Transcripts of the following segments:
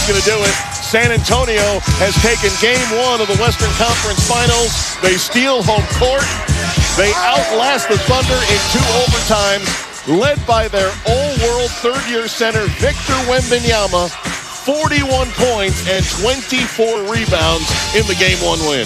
going to do it. San Antonio has taken game one of the Western Conference Finals. They steal home court. They outlast the Thunder in 2 overtimes, led by their all-world third-year center, Victor Wembanyama, 41 points and 24 rebounds in the game one win.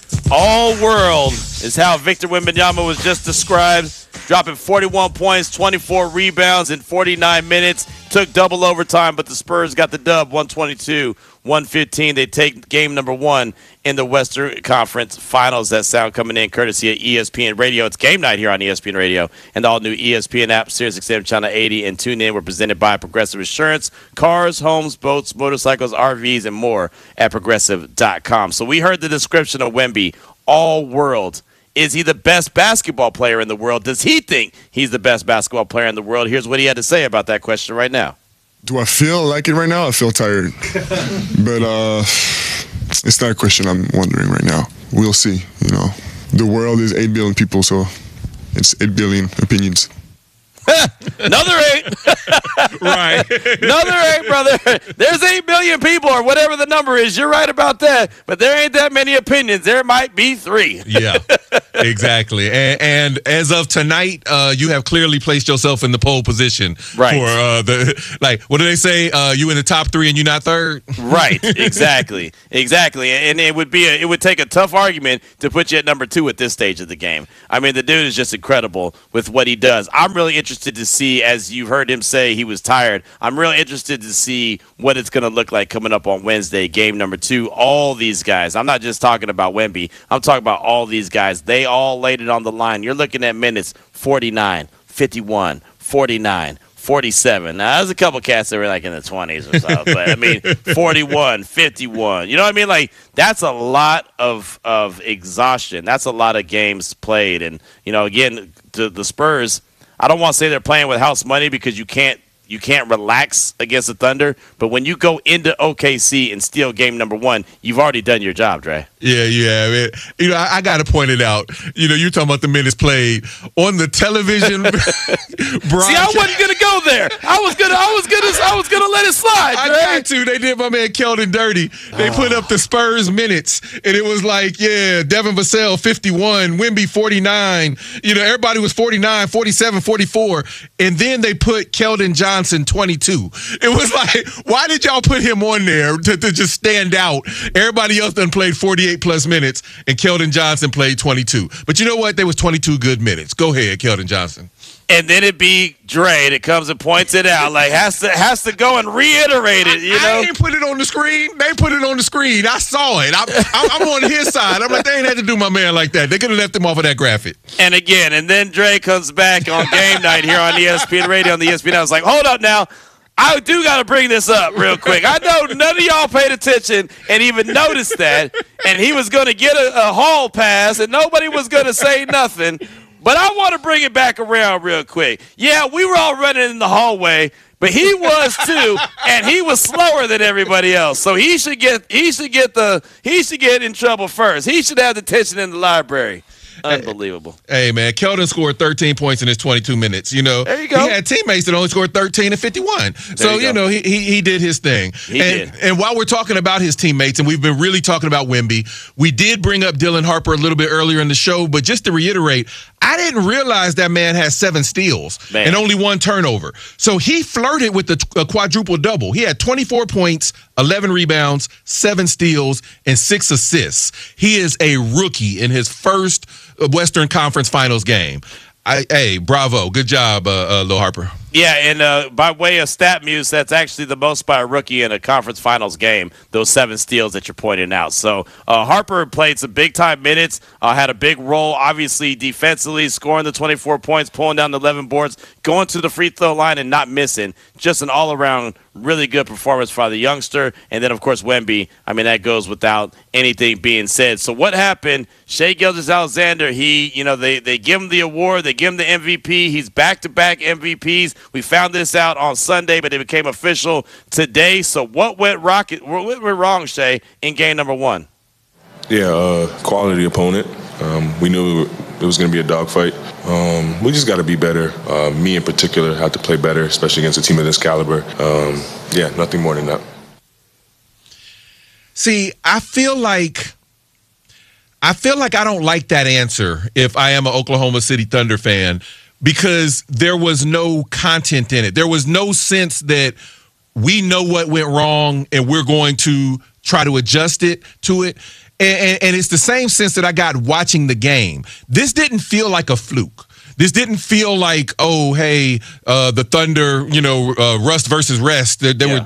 All-world is how Victor Wembanyama was just described, dropping 41 points, 24 rebounds in 49 minutes. Took double overtime, but the Spurs got the dub, 122-115. They take game number one in the Western Conference Finals. That sound coming in courtesy of ESPN Radio. It's game night here on ESPN Radio and the all-new ESPN app, SiriusXM Channel 80, and tune in. We're presented by Progressive Insurance, cars, homes, boats, motorcycles, RVs, and more at Progressive.com. So we heard the description of Wemby, all-world. Is he the best basketball player in the world? Does he think he's the best basketball player in the world? Here's what he had to say about that question right now. Do I feel like it right now? I feel tired. But it's not a question I'm wondering right now. We'll see, you know. The world is 8 billion people, so it's 8 billion opinions. Another 8. Right. Another 8, brother. There's 8 billion people or whatever the number is. You're right about that. But there ain't that many opinions. There might be 3. Yeah, exactly. And as of tonight, you have clearly placed yourself in the pole position. Right. For what do they say? You in the top 3 and you not third? Right. Exactly. Exactly. And it would take a tough argument to put you at number 2 at this stage of the game. I mean, the dude is just incredible with what he does. I'm really interested to see, as you heard him say he was tired, I'm really interested to see what it's going to look like coming up on Wednesday, game number 2. All these guys, I'm not just talking about Wemby, I'm talking about all these guys. They all laid it on the line. You're looking at minutes 49, 51, 49, 47. Now, there's a couple cats that were like in the 20s or so, but I mean, 41, 51. You know what I mean? Like, that's a lot of exhaustion. That's a lot of games played. And, you know, again, the Spurs, I don't want to say they're playing with house money because you can't relax against the Thunder. But when you go into OKC and steal game number 1, you've already done your job, Dre. Yeah. Man. You know, I got to point it out. You know, you're talking about the minutes played on the television. See, I wasn't gonna go there. I was gonna let it slide. I got to. They did my man Keldon dirty. They put up the Spurs minutes, and it was like, yeah, Devin Vassell 51, Wemby 49. You know, everybody was 49, 47, 44, and then they put Keldon Johnson 22. It was like, why did y'all put him on there to just stand out? Everybody else done played 48 plus minutes, and Keldon Johnson played 22. But you know what? There was 22 good minutes. Go ahead, Keldon Johnson. And then it be Dre that comes and points it out, like has to go and reiterate it. You know, I ain't put it on the screen. They put it on the screen. I saw it. I'm on his side. I'm like, they ain't had to do my man like that. They could have left him off of that graphic. And then Dre comes back on game night here on ESPN Radio on the ESPN. I was like, hold up now. I do got to bring this up real quick. I know none of y'all paid attention and even noticed that. And he was going to get a hall pass and nobody was going to say nothing. But I want to bring it back around real quick. Yeah, we were all running in the hallway, but he was too, and he was slower than everybody else. So he should get in trouble first. He should have detention in the library. Unbelievable. Hey, man, Keldon scored 13 points in his 22 minutes. You know, there you go. He had teammates that only scored 13 and 51. So, you know, he did his thing. And while we're talking about his teammates, and we've been really talking about Wemby, we did bring up Dylan Harper a little bit earlier in the show, but just to reiterate, I didn't realize that man has 7 steals and only 1 turnover. So he flirted with a quadruple double. He had 24 points, 11 rebounds, 7 steals, and 6 assists. He is a rookie in his first Western Conference Finals game. Hey, bravo. Good job, Lil Harper. Yeah, and by way of stat muse, that's actually the most by a rookie in a conference finals game, those 7 steals that you're pointing out. So Harper played some big-time minutes, had a big role, obviously, defensively, scoring the 24 points, pulling down the 11 boards, going to the free throw line and not missing. Just an all-around really good performance for the youngster. And then, of course, Wemby, I mean, that goes without anything being said. So what happened? Shai Gilgeous-Alexander, they give him the award, they give him the MVP. He's back-to-back MVPs. We found this out on Sunday, but it became official today. So what went wrong, Shai, in game number 1? Yeah, quality opponent. We knew it was going to be a dogfight. We just got to be better. Me in particular had to play better, especially against a team of this caliber. Yeah, nothing more than that. See, I feel like I don't like that answer if I am an Oklahoma City Thunder fan, because there was no content in it. There was no sense that we know what went wrong and we're going to try to adjust it to it. And it's the same sense that I got watching the game. This didn't feel like a fluke. This didn't feel like, oh, hey, the Thunder, rust versus rest. They were,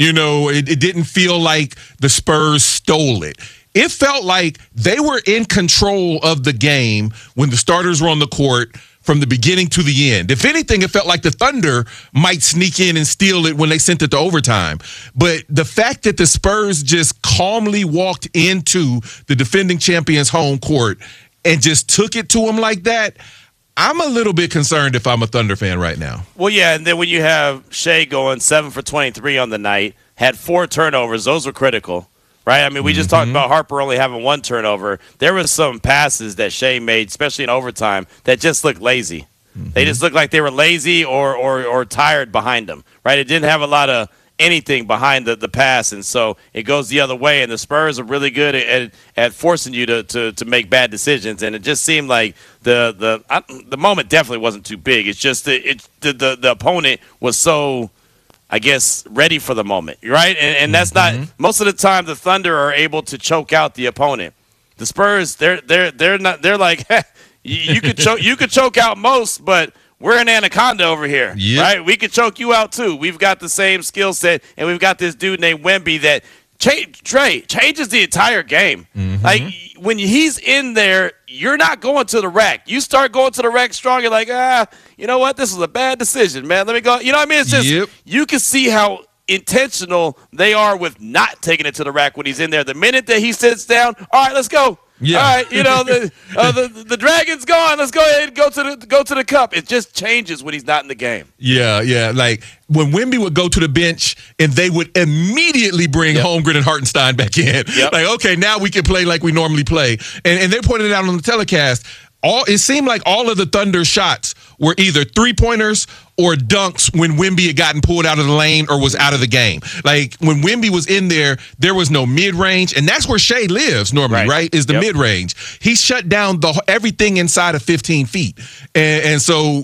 it didn't feel like the Spurs stole it. It felt like they were in control of the game when the starters were on the court from the beginning to the end. If anything, it felt like the Thunder might sneak in and steal it when they sent it to overtime. But the fact that the Spurs just calmly walked into the defending champions' home court and just took it to them like that, I'm a little bit concerned if I'm a Thunder fan right now. Well, yeah, and then when you have Shai going 7 for 23 on the night, had 4 turnovers, those were critical. Right? I mean, we just talked about Harper only having 1 turnover. There were some passes that Shai made, especially in overtime, that just looked lazy. They just looked like they were lazy or tired behind them. Right? It didn't have a lot of anything behind the pass, and so it goes the other way. And the Spurs are really good at forcing you to make bad decisions. And it just seemed like the moment definitely wasn't too big. It's just the opponent was so, I guess, ready for the moment, right? And that's not most of the time. The Thunder are able to choke out the opponent. The Spurs, they're not. They're like, you could choke out most, but we're an anaconda over here, right? We could choke you out too. We've got the same skill set, and we've got this dude named Wemby that changes the entire game. Like when he's in there, you're not going to the rack. You start going to the rack strong. You're like, you know what? This was a bad decision, man. Let me go. You know what I mean? It's just you can see how intentional they are with not taking it to the rack when he's in there. The minute that he sits down, all right, let's go. Yeah. All right, the Dragon's gone. Let's go ahead and go to the cup. It just changes when he's not in the game. Yeah. Like when Wemby would go to the bench and they would immediately bring Holmgren and Hartenstein back in. Like, okay, now we can play like we normally play. And they pointed it out on the telecast. It seemed like all of the Thunder shots were either three-pointers or dunks when Wemby had gotten pulled out of the lane or was out of the game. Like, when Wemby was in there, there was no mid-range, and that's where Shai lives normally, right? Is the mid-range. He shut down everything inside of 15 feet. And so,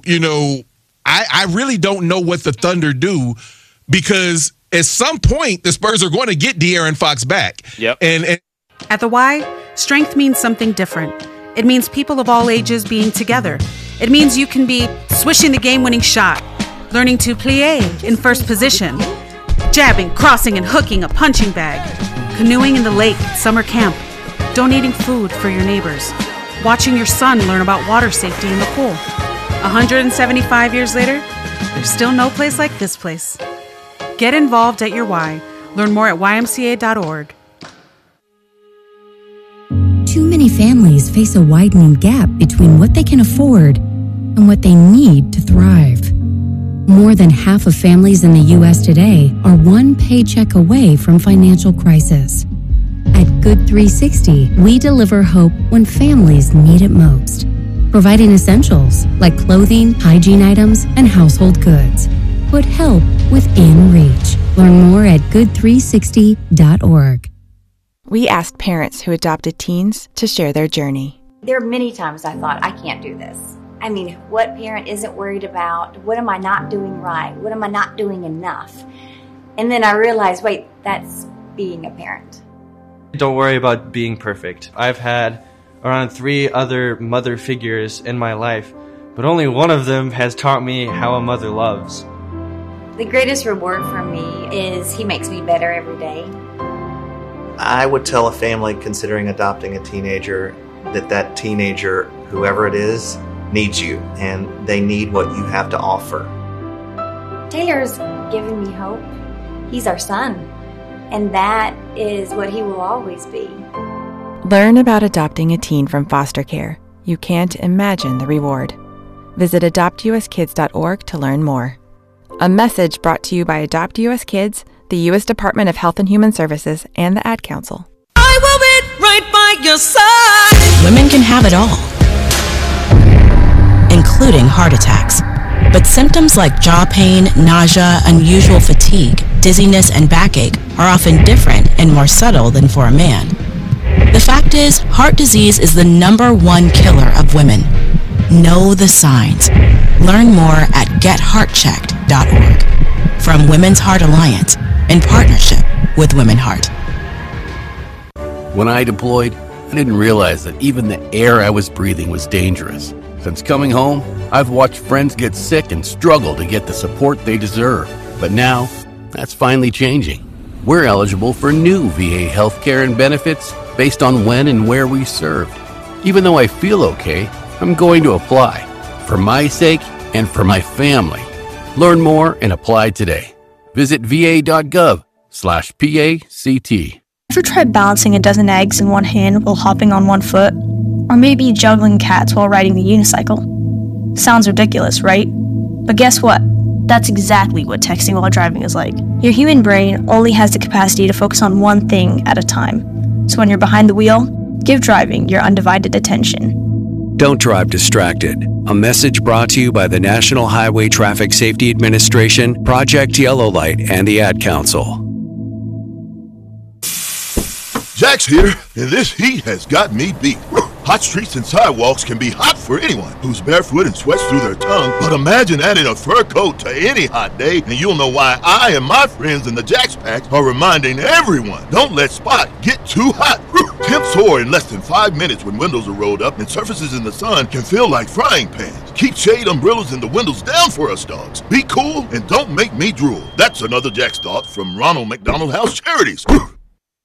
I really don't know what the Thunder do, because at some point, the Spurs are going to get De'Aaron Fox back. And at the Y, strength means something different. It means people of all ages being together. It means you can be swishing the game-winning shot, learning to plie in first position, jabbing, crossing, and hooking a punching bag, canoeing in the lake at summer camp, donating food for your neighbors, watching your son learn about water safety in the pool. 175 years later, there's still no place like this place. Get involved at your Y. Learn more at ymca.org. Too many families face a widening gap between what they can afford and what they need to thrive. More than half of families in the U.S. today are one paycheck away from financial crisis. At Good 360, we deliver hope when families need it most, providing essentials like clothing, hygiene items, and household goods. Put help within reach. Learn more at good360.org. We asked parents who adopted teens to share their journey. There are many times I thought, I can't do this. I mean, what parent isn't worried about? What am I not doing right? What am I not doing enough? And then I realized, wait, that's being a parent. Don't worry about being perfect. I've had around 3 other mother figures in my life, but only one of them has taught me how a mother loves. The greatest reward for me is he makes me better every day. I would tell a family considering adopting a teenager that teenager, whoever it is, needs you, and they need what you have to offer. Taylor's given me hope. He's our son, and that is what he will always be. Learn about adopting a teen from foster care. You can't imagine the reward. Visit adoptuskids.org to learn more. A message brought to you by Adopt US Kids, the U.S. Department of Health and Human Services, and the Ad Council. I will be right by your side. Women can have it all, including heart attacks. But symptoms like jaw pain, nausea, unusual fatigue dizziness, and backache are often different and more subtle than for a man. The fact is, heart disease is the #1 killer of women. Know the signs. Learn more at getheartchecked.org. From Women's Heart Alliance, in partnership with Women Heart. When I deployed, I didn't realize that even the air I was breathing was dangerous. Since coming home, I've watched friends get sick and struggle to get the support they deserve. But now, that's finally changing. We're eligible for new VA healthcare and benefits based on when and where we served. Even though I feel okay, I'm going to apply. For my sake and for my family. Learn more and apply today. Visit va.gov/PACT. Ever tried balancing a dozen eggs in one hand while hopping on one foot? Or maybe juggling cats while riding the unicycle? Sounds ridiculous, right? But guess what? That's exactly what texting while driving is like. Your human brain only has the capacity to focus on one thing at a time. So when you're behind the wheel, give driving your undivided attention. Don't drive distracted. A message brought to you by the National Highway Traffic Safety Administration, Project Yellow Light, and the Ad Council. Jack's here, and this heat has got me beat. Hot streets and sidewalks can be hot for anyone who's barefoot and sweats through their tongue, but imagine adding a fur coat to any hot day, and you'll know why I and my friends in the Jack's Pack are reminding everyone, don't let Spot get too hot. Temps soar in less than 5 minutes when windows are rolled up and surfaces in the sun can feel like frying pans. Keep shade umbrellas and the windows down for us dogs. Be cool and don't make me drool. That's another Jack's thought from Ronald McDonald House Charities.